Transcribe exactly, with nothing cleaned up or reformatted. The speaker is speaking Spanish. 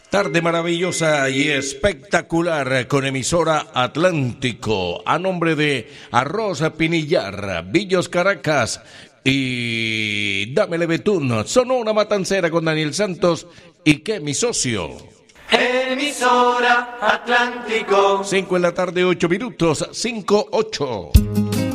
Tarde maravillosa y espectacular con emisora Atlántico, a nombre de Arroz Pinillar, Villos Caracas y Dámele Betún. Sonora Matancera con Daniel Santos y que mi socio. Emisora Atlántico. Cinco en la tarde, ocho minutos, cinco, ocho.